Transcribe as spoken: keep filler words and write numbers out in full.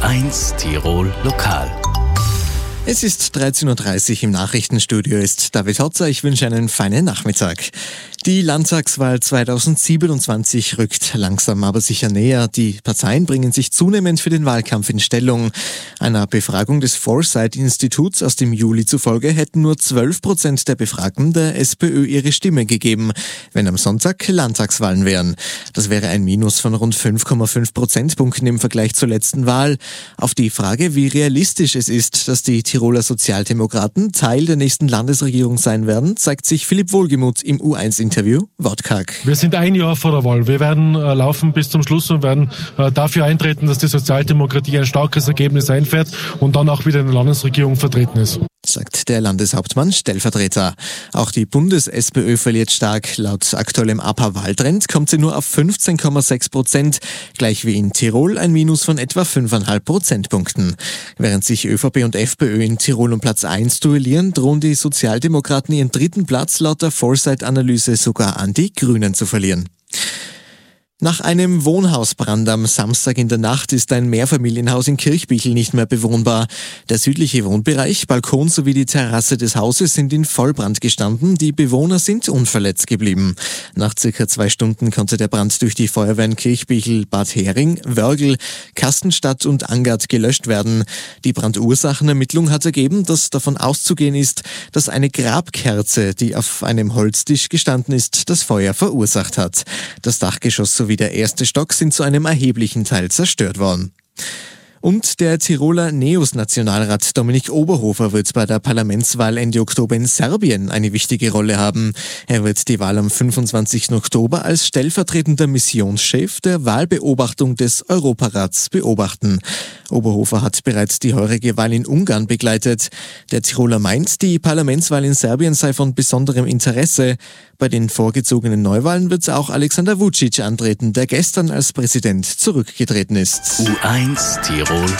eins Tirol Lokal. Es ist dreizehn Uhr dreißig, im Nachrichtenstudio ist David Hotzer. Ich wünsche einen feinen Nachmittag. Die Landtagswahl zweitausendsiebenundzwanzig rückt langsam aber sicher näher. Die Parteien bringen sich zunehmend für den Wahlkampf in Stellung. Einer Befragung des Foresight-Instituts aus dem Juli zufolge hätten nur zwölf Prozent der Befragten der SPÖ ihre Stimme gegeben, wenn am Sonntag Landtagswahlen wären. Das wäre ein Minus von rund fünf Komma fünf Prozentpunkten im Vergleich zur letzten Wahl. Auf die Frage, wie realistisch es ist, dass die Tiroler Sozialdemokraten Teil der nächsten Landesregierung sein werden, zeigt sich Philipp Wohlgemuth im U eins Interview wortkarg. Wir sind ein Jahr vor der Wahl. Wir werden äh, laufen bis zum Schluss und werden äh, dafür eintreten, dass die Sozialdemokratie ein starkes Ergebnis einfährt und dann auch wieder in der Landesregierung vertreten ist, sagt der Landeshauptmann Stellvertreter. Auch die Bundes-SPÖ verliert stark. Laut aktuellem A P A-Wahltrend kommt sie nur auf fünfzehn Komma sechs Prozent, gleich wie in Tirol ein Minus von etwa fünf Komma fünf Prozentpunkten. Während sich ÖVP und FPÖ in Tirol um Platz eins duellieren, drohen die Sozialdemokraten ihren dritten Platz laut der Foresight-Analyse sogar an die Grünen zu verlieren. Nach einem Wohnhausbrand am Samstag in der Nacht ist ein Mehrfamilienhaus in Kirchbichl nicht mehr bewohnbar. Der südliche Wohnbereich, Balkon sowie die Terrasse des Hauses sind in Vollbrand gestanden. Die Bewohner sind unverletzt geblieben. Nach circa zwei Stunden konnte der Brand durch die Feuerwehren Kirchbichl, Bad Hering, Wörgl, Kastenstadt und Angert gelöscht werden. Die Brandursachenermittlung hat ergeben, dass davon auszugehen ist, dass eine Grabkerze, die auf einem Holztisch gestanden ist, das Feuer verursacht hat. Das Dachgeschoss sowie der erste Stock sind zu einem erheblichen Teil zerstört worden. Und der Tiroler Neos-Nationalrat Dominik Oberhofer wird bei der Parlamentswahl Ende Oktober in Serbien eine wichtige Rolle haben. Er wird die Wahl am fünfundzwanzigsten Oktober als stellvertretender Missionschef der Wahlbeobachtung des Europarats beobachten. Oberhofer hat bereits die heurige Wahl in Ungarn begleitet. Der Tiroler meint, die Parlamentswahl in Serbien sei von besonderem Interesse. Bei den vorgezogenen Neuwahlen wird auch Alexander Vučić antreten, der gestern als Präsident zurückgetreten ist. U eins Tirol